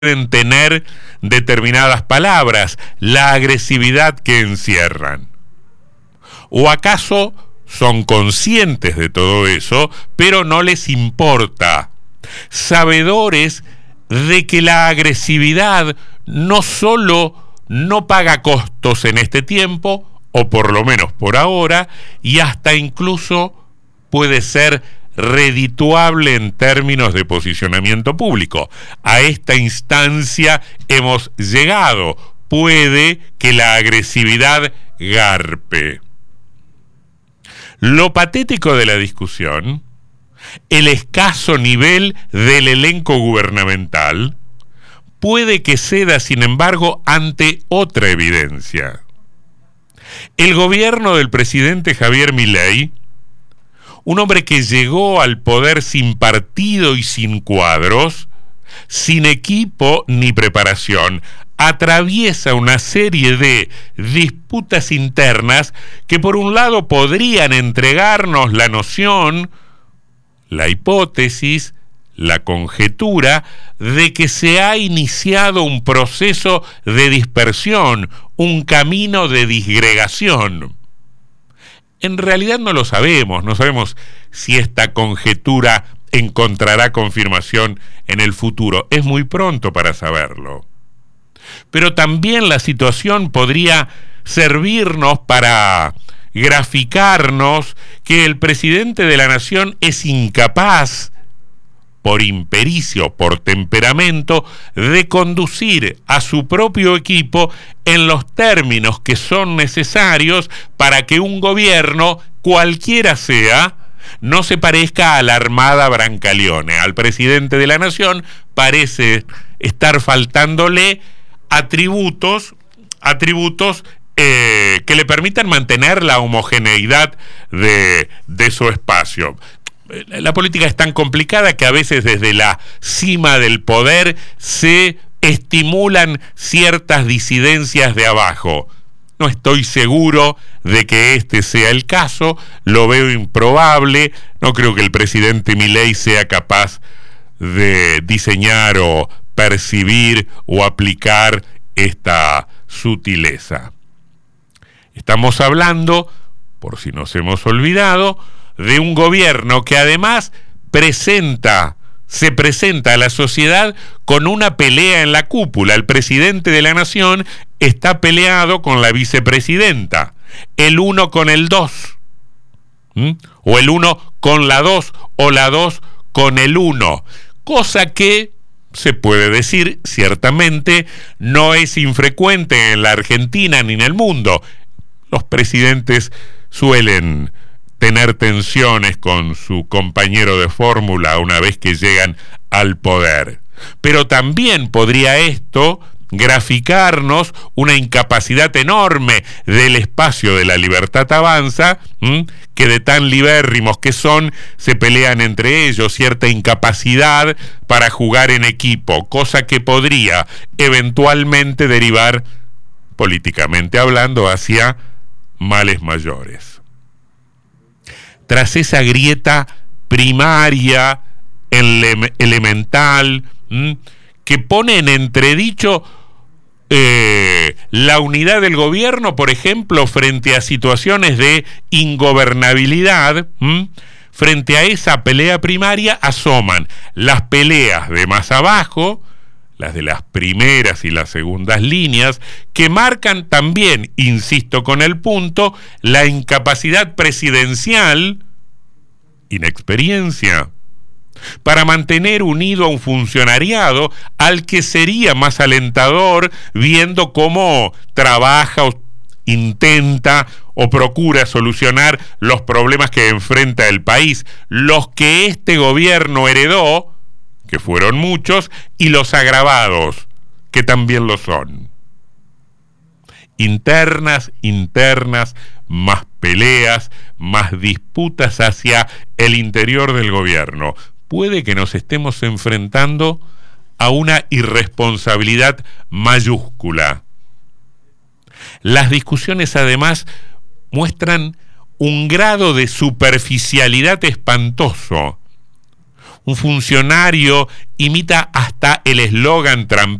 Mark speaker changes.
Speaker 1: pueden tener determinadas palabras, la agresividad que encierran. ¿O acaso son conscientes de todo eso, pero no les importa? Sabedores de que la agresividad no solo no paga costos en este tiempo, o por lo menos por ahora, y hasta incluso puede ser redituable en términos de posicionamiento público. A esta instancia hemos llegado. Puede que la agresividad garpe. Lo patético de la discusión, el escaso nivel del elenco gubernamental, puede que ceda, sin embargo, ante otra evidencia. El gobierno del presidente Javier Milei, un hombre que llegó al poder sin partido y sin cuadros, sin equipo ni preparación, atraviesa una serie de disputas internas que por un lado podrían entregarnos la noción, la hipótesis, la conjetura de que se ha iniciado un proceso de dispersión, un camino de disgregación. En realidad no lo sabemos, no sabemos si esta conjetura encontrará confirmación en el futuro. Es muy pronto para saberlo. Pero también la situación podría servirnos para graficarnos que el presidente de la nación es incapaz, por impericia, por temperamento, de conducir a su propio equipo en los términos que son necesarios para que un gobierno, cualquiera sea, no se parezca a la Armada Brancaleone. Al presidente de la nación parece estar faltándole atributos que le permitan mantener la homogeneidad de su espacio. La política es tan complicada que a veces desde la cima del poder se estimulan ciertas disidencias de abajo. No estoy seguro de que este sea el caso, lo veo improbable, no creo que el presidente Milei sea capaz de diseñar o percibir o aplicar esta sutileza. Estamos hablando, por si nos hemos olvidado, de un gobierno que además se presenta a la sociedad con una pelea en la cúpula. El presidente de la nación está peleado con la vicepresidenta, el uno con el dos, o el uno con la dos, o la dos con el uno, cosa que se puede decir ciertamente no es infrecuente en la Argentina ni en el mundo. Los presidentes suelen tener tensiones con su compañero de fórmula una vez que llegan al poder. Pero también podría esto graficarnos una incapacidad enorme del espacio de La Libertad Avanza, que de tan libérrimos que son, se pelean entre ellos, cierta incapacidad para jugar en equipo, cosa que podría eventualmente derivar, políticamente hablando, hacia males mayores. Tras esa grieta primaria, elemental, que pone en entredicho la unidad del gobierno, por ejemplo, frente a situaciones de ingobernabilidad, frente a esa pelea primaria asoman las peleas de más abajo, las de las primeras y las segundas líneas, que marcan también, insisto con el punto, la incapacidad presidencial, inexperiencia, para mantener unido a un funcionariado al que sería más alentador viendo cómo trabaja o intenta o procura solucionar los problemas que enfrenta el país, los que este gobierno heredó, que fueron muchos, y los agravados, que también lo son. Internas, más peleas, más disputas hacia el interior del gobierno. Puede que nos estemos enfrentando a una irresponsabilidad mayúscula. Las discusiones además muestran un grado de superficialidad espantoso, un funcionario imita hasta el eslogan